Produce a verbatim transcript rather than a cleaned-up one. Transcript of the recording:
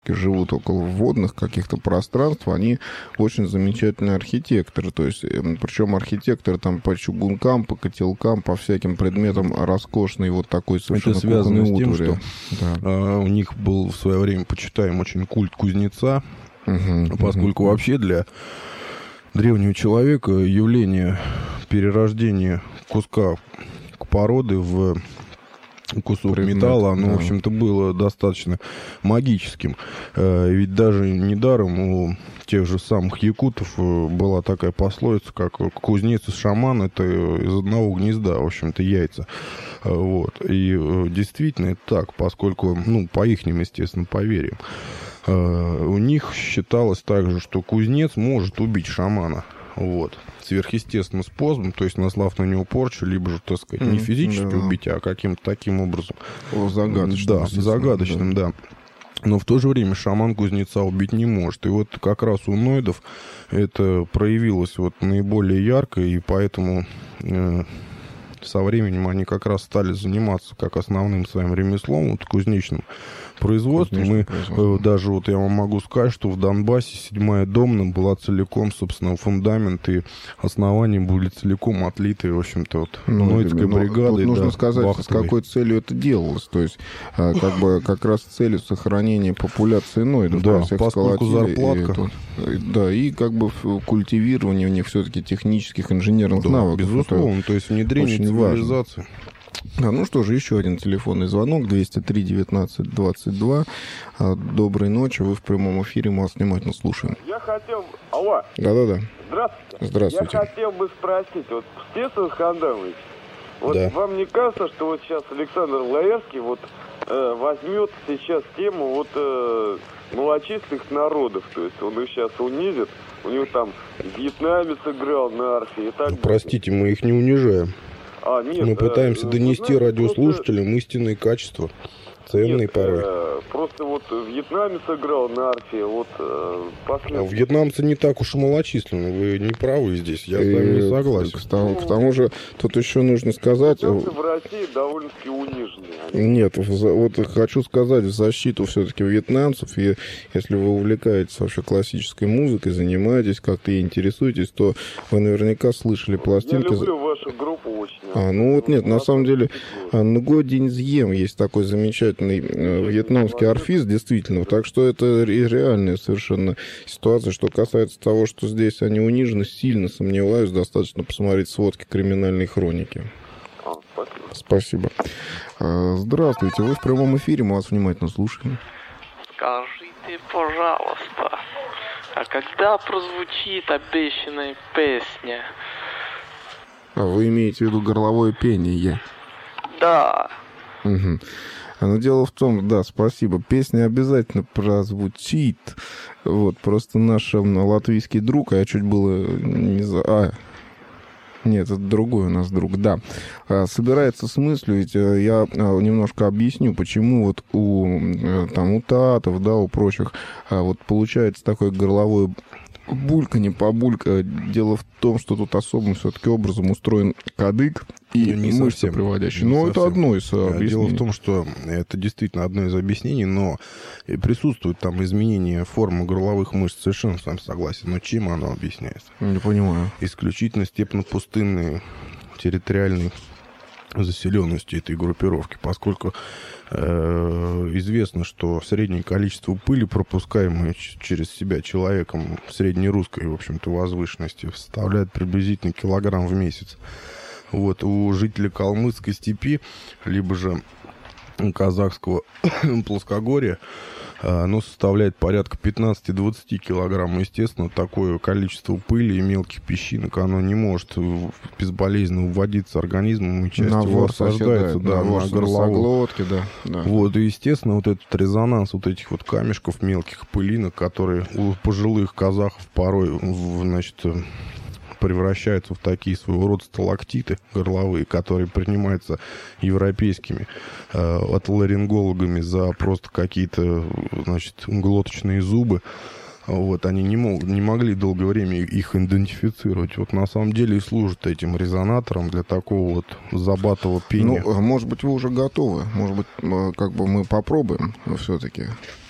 живут около водных каких-то пространств, они очень замечательные архитекторы. То есть, причем архитекторы там по чугункам, по котелкам, по всяким предметам роскошный вот такой совершенно это связано с тем, утвари. что да. а, у них был в свое время, почитаем, очень культ кузнеца, угу, поскольку угу. вообще для древнего человека явление перерождения куска породы в кусок Предмет, металла, оно, да. в общем-то, было достаточно магическим. Ведь даже недаром у тех же самых якутов была такая пословица, как кузнец и шаман — это из одного гнезда, в общем-то, яйца. Вот. И действительно это так, поскольку, ну, по ихним, естественно, поверьям, у них считалось также, что кузнец может убить шамана. Вот. Сверхъестественным способом, то есть наслав на него порчу, либо же, так сказать, не физически да. убить, а каким-то таким образом. О, загадочным. Да, загадочным, да. да. Но в то же время шаман кузнеца убить не может. И вот как раз у ноидов это проявилось вот наиболее ярко, и поэтому э, со временем они как раз стали заниматься как основным своим ремеслом, вот кузнечным производством. Мы э, даже вот я вам могу сказать, что в Донбассе седьмая Домна была целиком, собственно, фундамент и основания были целиком отлиты, в общем-то, вот ну, ноидской бригадой. Нужно да, сказать, вахтовой. С какой целью это делалось. То есть, как бы как раз целью сохранения популяции ноидов. Да, поскольку зарплатка. И, да, и как бы культивирование у них все-таки технических инженерных да, навыков. Безусловно, то есть внедрение цивилизации. Важно. Да, ну что же, еще один телефонный звонок, двести три девятнадцать двадцать два. Доброй ночи, вы в прямом эфире, мы вас внимательно слушаем. Я хотел... Алло. Да-да-да. Здравствуйте. Здравствуйте. Я хотел бы спросить, вот, Степан Хандамович, вот да. вам не кажется, что вот сейчас Александр Лаевский вот э, возьмет сейчас тему вот э, малочисленных народов, то есть он их сейчас унизит, у него там вьетнамец играл на арфе и так далее. Простите, мы их не унижаем. А, нет, мы пытаемся э, донести знаете, радиослушателям просто... истинные качества, ценные нет, порой. Э, просто вот вьетнамец играл на арфе, вот э, а вьетнамцы не так уж и малочисленны, вы не правы здесь, я и, с вами не согласен. К тому, к тому же, тут еще нужно сказать... Вьетнамцы в России довольно-таки унижены. Нет, вот хочу сказать в защиту все-таки вьетнамцев, и если вы увлекаетесь вообще классической музыкой, занимаетесь как-то и интересуетесь, то вы наверняка слышали пластинки... Я люблю вашу группу очень. А, ну вот нет, на самом деле, Нгой Диньцзьем есть такой замечательный вьетнамский арфист, действительно, так что это реальная совершенно ситуация. Что касается того, что здесь они унижены, сильно сомневаюсь, достаточно посмотреть сводки криминальной хроники. А, спасибо. Спасибо. Здравствуйте, вы в прямом эфире, мы вас внимательно слушаем. Скажите, пожалуйста, а когда прозвучит обещанная песня? А вы имеете в виду горловое пение? Да. Угу. Но дело в том, да, спасибо, песня обязательно прозвучит. Вот, просто наш латвийский друг, а я чуть было не за... А, нет, это другой у нас друг, да. Собирается с мыслью, ведь я немножко объясню, почему вот у, там, у татов, да, у прочих, вот получается такое горловое бульканье, побулька. Дело в том, что тут особым все-таки образом устроен кадык и не мышцы совсем, приводящие. Но это одно из объяснений. Дело в том, что это действительно одно из объяснений, но присутствует там изменение формы горловых мышц, совершенно с вами согласен. Но чем оно объясняется? Не понимаю. Исключительно степно-пустынной территориальной заселенности этой группировки, поскольку э, известно, что среднее количество пыли, пропускаемое через себя человеком среднерусской, в общем-то, возвышенности, составляет приблизительно килограмм в месяц. Вот, у жителей Калмыцкой степи, либо же казахского плоскогорья, оно составляет порядка пятнадцать-двадцать килограмм. Естественно, такое количество пыли и мелких песчинок, оно не может безболезненно вводиться организмом, и часть его осаждается да, на горловом. Да, да. Вот, и, естественно, вот этот резонанс вот этих вот камешков, мелких пылинок, которые у пожилых казахов порой, значит, превращаются в такие своего рода сталактиты горловые, которые принимаются европейскими э, отоларингологами за просто какие-то, значит, глоточные зубы. Вот, они не, мог, не могли долгое время их идентифицировать. Вот на самом деле и служат этим резонатором для такого вот забатого пения. Ну, может быть, вы уже готовы. Может быть, как бы мы попробуем все-таки.